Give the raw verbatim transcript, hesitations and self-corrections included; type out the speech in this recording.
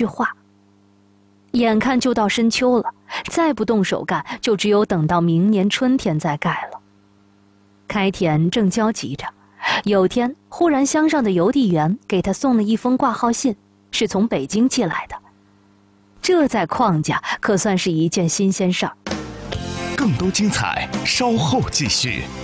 句话。眼看就到深秋了，再不动手干，就只有等到明年春天再盖了。开田正焦急着，有天忽然乡上的邮递员给他送了一封挂号信，是从北京寄来的。这在邝家可算是一件新鲜事儿。 更多精彩，稍后继续。